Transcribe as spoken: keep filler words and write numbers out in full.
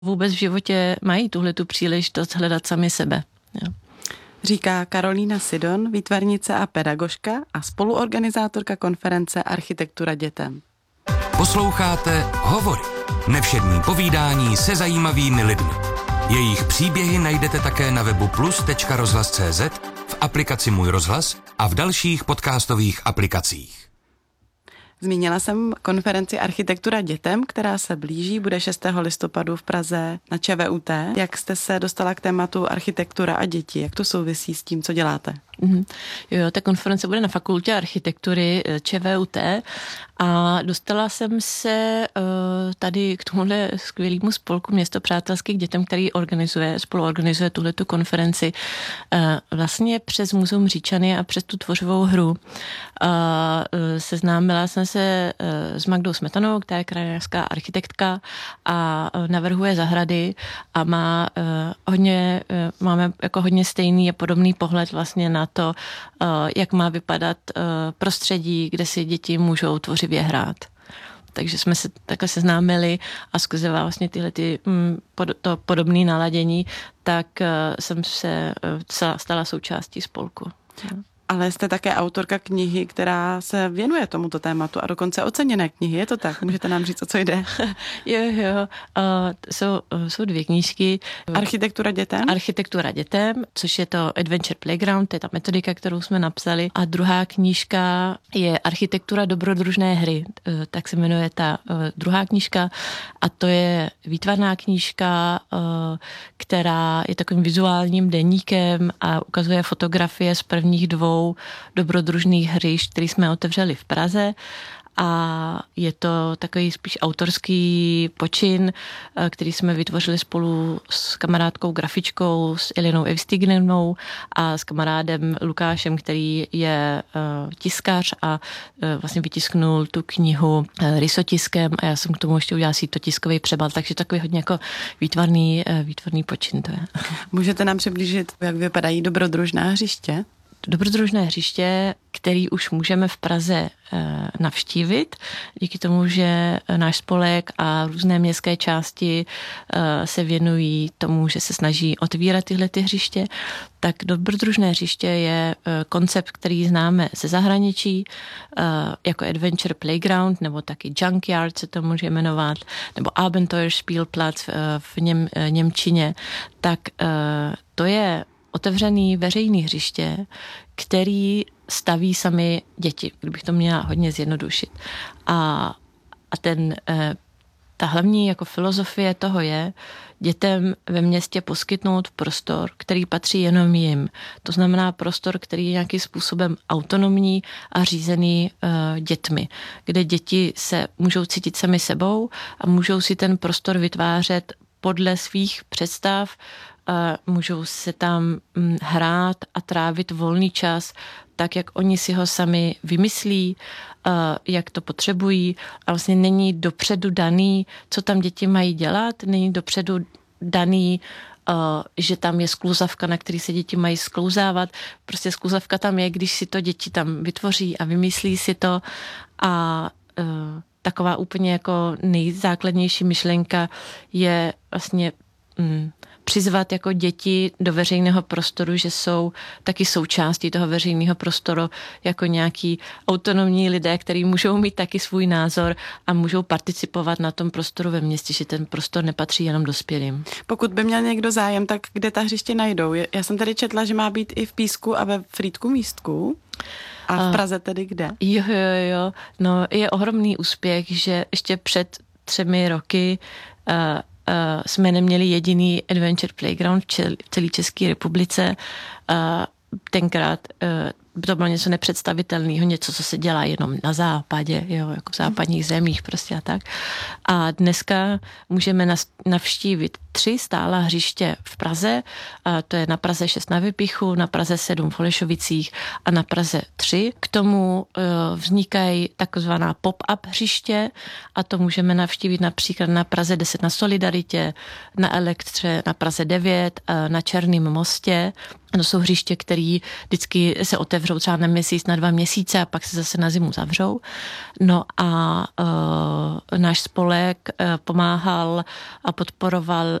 vůbec v životě mají tuhle tu příležitost hledat sami sebe. Jo. Říká Karolína Sidon, výtvarnice a pedagožka a spoluorganizátorka konference Architektura dětem. Posloucháte Hovory. Nevšední povídání se zajímavými lidmi. Jejich příběhy najdete také na webu plus tečka rozhlas tečka cz, v aplikaci Můj rozhlas a v dalších podcastových aplikacích. Zmínila jsem konferenci Architektura dětem, která se blíží, bude šestého listopadu v Praze na ČVUT. Jak jste se dostala k tématu architektura a děti? Jak to souvisí s tím, co děláte? Mm-hmm. Jo, ta konference bude na fakultě architektury ČVUT a dostala jsem se uh, tady k tomuhle skvělému spolku Město přátelských dětem, který organizuje, spoluorganizuje tuhletu konferenci uh, vlastně přes Muzeum Říčany a přes tu tvořivou hru. Uh, seznámila jsem se uh, s Magdou Smetanou, která je krajinářská architektka a uh, navrhuje zahrady a má uh, hodně, uh, máme jako hodně stejný a podobný pohled vlastně na to, jak má vypadat prostředí, kde si děti můžou tvořivě hrát. Takže jsme se takhle seznámili a skrze vlastně tyhle ty, to podobné naladění, tak jsem se stala součástí spolku. Ale jste také autorka knihy, která se věnuje tomuto tématu a dokonce oceněné knihy. Je to tak? Můžete nám říct, o co jde? Jo, jo. Uh, jsou, jsou dvě knížky. Architektura dětem? Architektura dětem, což je to Adventure Playground, to je ta metodika, kterou jsme napsali. A druhá knížka je Architektura dobrodružné hry. Uh, tak se jmenuje ta uh, druhá knížka. A to je výtvarná knížka, uh, která je takovým vizuálním deníkem a ukazuje fotografie z prvních dvou dobrodružných hřišť, který jsme otevřeli v Praze a je to takový spíš autorský počin, který jsme vytvořili spolu s kamarádkou grafičkou, s Elinou Evstignenou a s kamarádem Lukášem, který je uh, tiskař a uh, vlastně vytisknul tu knihu uh, rysotiskem a já jsem k tomu ještě udělala sítotiskový přebal, takže takový hodně jako výtvarný, uh, výtvarný počin to je. Můžete nám přiblížit, jak vypadají dobrodružná hřiště? Dobrodružné hřiště, který už můžeme v Praze e, navštívit, díky tomu, že náš spolek a různé městské části e, se věnují tomu, že se snaží otvírat tyhle ty hřiště, tak dobrodružné hřiště je e, koncept, který známe ze zahraničí, e, jako Adventure Playground, nebo taky Junkyard se to může jmenovat, nebo Abenteuerspielplatz v, v něm, němčině, tak e, to je otevřený veřejný hřiště, který staví sami děti, kdybych to měla hodně zjednodušit. A, a ten, ta hlavní jako filozofie toho je dětem ve městě poskytnout prostor, který patří jenom jim. To znamená prostor, který je nějakým způsobem autonomní a řízený uh, dětmi, kde děti se můžou cítit sami sebou a můžou si ten prostor vytvářet podle svých představ, Uh, můžou se tam um, hrát a trávit volný čas tak, jak oni si ho sami vymyslí, uh, jak to potřebují a vlastně není dopředu daný, co tam děti mají dělat, není dopředu daný, uh, že tam je skluzavka, na který se děti mají sklouzávat. Prostě skluzavka tam je, když si to děti tam vytvoří a vymyslí si to a uh, taková úplně jako nejzákladnější myšlenka je vlastně um, přizvat jako děti do veřejného prostoru, že jsou taky součástí toho veřejného prostoru jako nějaký autonomní lidé, kteří můžou mít taky svůj názor a můžou participovat na tom prostoru ve městě, že ten prostor nepatří jenom dospělým. Pokud by měl někdo zájem, tak kde ta hřiště najdou? Já jsem tady četla, že má být i v Písku a ve Frýdku Místku. A v Praze tedy kde? Jo, jo, jo. No, je ohromný úspěch, že ještě před třemi roky uh, Uh, jsme neměli jediný Adventure Playground v celé České republice. Uh, tenkrát uh, to bylo něco nepředstavitelného, něco, co se dělá jenom na západě, jo, jako v západních zemích prostě a tak. A dneska můžeme navštívit tři stálá hřiště v Praze, a to je na Praze šest na Vypichu, na Praze sedm v Holešovicích a na Praze tři. K tomu uh, vznikají takzvaná pop-up hřiště a to můžeme navštívit například na Praze deset na Solidaritě, na Elektře, na Praze devět, uh, na Černém mostě To jsou hřiště, které vždycky se otevřou třeba na měsíc, na dva měsíce a pak se zase na zimu zavřou. No a uh, náš spolek uh, pomáhal a podporoval